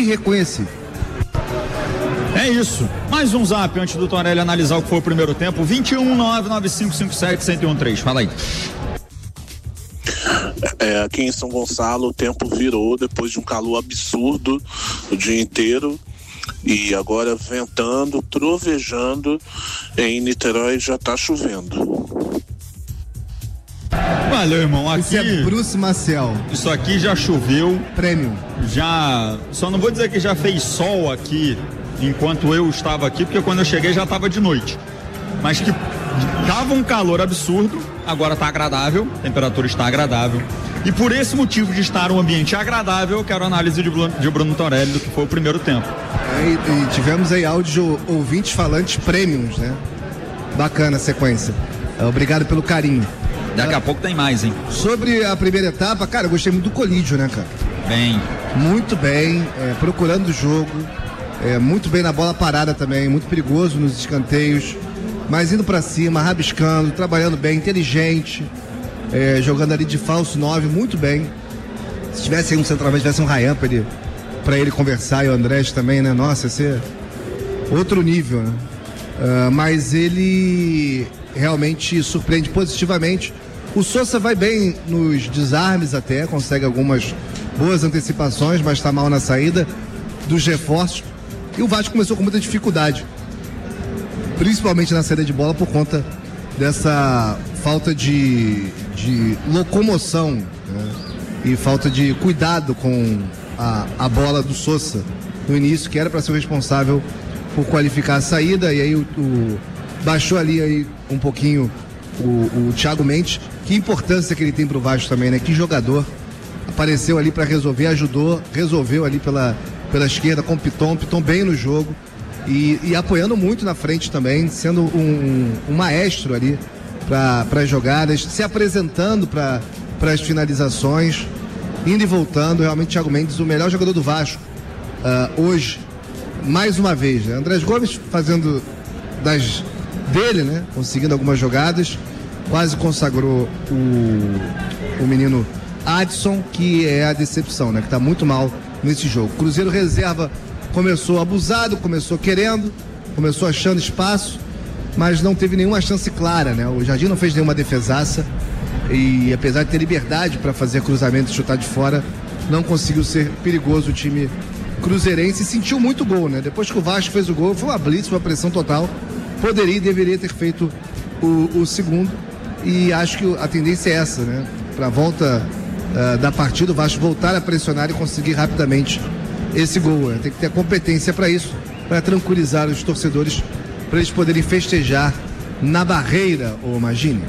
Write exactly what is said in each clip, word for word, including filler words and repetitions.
irreconhecível. É isso. Mais um zap antes do Torelli analisar o que foi o primeiro tempo. vinte e um, nove nove cinco cinco sete, zero um três. Fala aí. É, aqui em São Gonçalo o tempo virou depois de um calor absurdo o dia inteiro. E agora ventando, trovejando. Em Niterói já tá chovendo. Valeu, irmão. Aqui, Isso é Bruce Maciel. Isso aqui já choveu. Prêmio. Já. Só não vou dizer que já fez sol aqui enquanto eu estava aqui, porque quando eu cheguei já estava de noite. Mas que tava um calor absurdo, agora tá agradável, a temperatura está agradável. E por esse motivo de estar um ambiente agradável, eu quero a análise de Bruno, de Bruno Torelli do que foi o primeiro tempo. É, e, e tivemos aí áudio ouvintes falantes premiums, né? Bacana a sequência. É, obrigado pelo carinho. Daqui é, a pouco tem mais, hein? Sobre a primeira etapa, cara, eu gostei muito do Colídio, né, cara? Bem. Muito bem, é, procurando o jogo, é, muito bem na bola parada também, muito perigoso nos escanteios, mas indo pra cima, rabiscando, trabalhando bem, inteligente, é, jogando ali de falso nove, muito bem. Se tivesse aí um centroavante, tivesse um Ryan pra ele, pra ele conversar, e o Andrés também, né? Nossa, ia ser outro nível, né? Uh, mas ele realmente surpreende positivamente. O Sousa vai bem nos desarmes até, consegue algumas boas antecipações, mas está mal na saída dos reforços. E o Vasco começou com muita dificuldade, principalmente na saída de bola, por conta dessa falta de, de locomoção, né? E falta de cuidado com a, a bola do Sousa no início, que era para ser o responsável por qualificar a saída. E aí o, o baixou ali aí um pouquinho o, o Thiago Mendes. Que importância que ele tem pro Vasco também, né? Que jogador. Apareceu ali para resolver, ajudou, resolveu ali pela, pela esquerda com o Piton, Piton bem no jogo e, e apoiando muito na frente também, sendo um, um maestro ali para as jogadas, se apresentando para as finalizações, indo e voltando. Realmente, Thiago Mendes, o melhor jogador do Vasco uh, hoje, mais uma vez, né? Andrés Gomes fazendo das dele, né? Conseguindo algumas jogadas, quase consagrou o, o menino Adson, que é a decepção, né? Que tá muito mal nesse jogo. Cruzeiro reserva começou abusado, começou querendo, começou achando espaço, mas não teve nenhuma chance clara, né? O Jardim não fez nenhuma defesaça e, apesar de ter liberdade para fazer cruzamento e chutar de fora, não conseguiu ser perigoso o time cruzeirense. E sentiu muito gol, né? Depois que o Vasco fez o gol, foi uma blitz, uma pressão total. Poderia e deveria ter feito o, o segundo, e acho que a tendência é essa, né? Para a volta uh, da partida, o Vasco voltar a pressionar e conseguir rapidamente esse gol, né? Tem que ter a competência para isso, para tranquilizar os torcedores, para eles poderem festejar na barreira, ô Magini.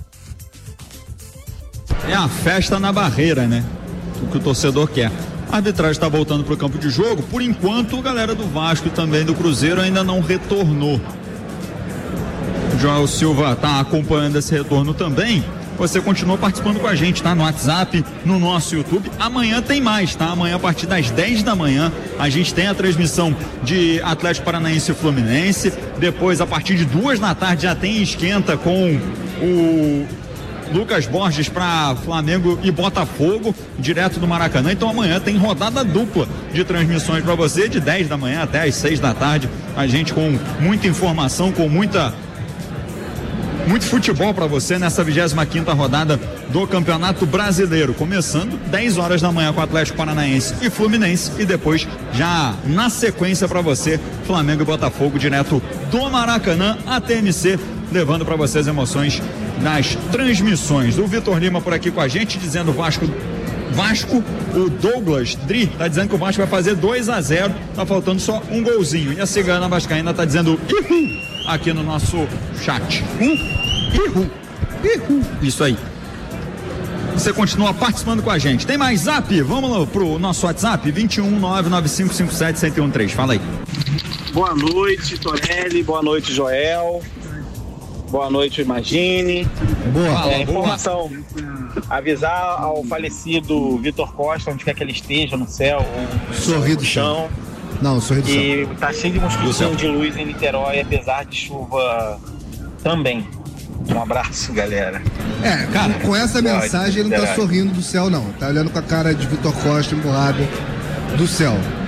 É a festa na barreira, né? O que o torcedor quer. A arbitragem está voltando para o campo de jogo. Por enquanto, a galera do Vasco e também do Cruzeiro ainda não retornou. O Joel Silva está acompanhando esse retorno também. Você continua participando com a gente, tá? No WhatsApp, no nosso YouTube. Amanhã tem mais, tá? Amanhã, a partir das dez da manhã, a gente tem a transmissão de Atlético Paranaense e Fluminense. Depois, a partir de duas da tarde, já tem esquenta com o Lucas Borges para Flamengo e Botafogo, direto do Maracanã. Então amanhã tem rodada dupla de transmissões para você, de dez da manhã até as seis da tarde. A gente com muita informação, com muita muito futebol para você nessa vigésima quinta rodada do Campeonato Brasileiro, começando dez horas da manhã com Atlético Paranaense e Fluminense, e depois já na sequência para você Flamengo e Botafogo, direto do Maracanã. A T M C levando para você as emoções nas transmissões. O Vitor Lima por aqui com a gente, dizendo Vasco Vasco, o Douglas Dri tá dizendo que o Vasco vai fazer dois a zero, tá faltando só um golzinho, e a Cigana Vascaína tá dizendo ihu aqui no nosso chat. Ihu, ihu, isso aí. Você continua participando com a gente. Tem mais zap? Vamos lá pro nosso WhatsApp, vinte e um, nove nove cinco cinco sete, zero um três. Fala aí. Boa noite, Torelli. Boa noite, Joel. Boa noite, Imagine. Boa. É, informação. Avisar ao falecido Vitor Costa, onde quer que ele esteja, no céu, Sorrido no chão. Não, sorrido do E céu. tá cheio de mosquitinho de luz em Niterói, apesar de chuva também. Um abraço, galera. É, cara, com essa mensagem ele não tá sorrindo do céu, não. Tá olhando com a cara de Vitor Costa emburrada do céu.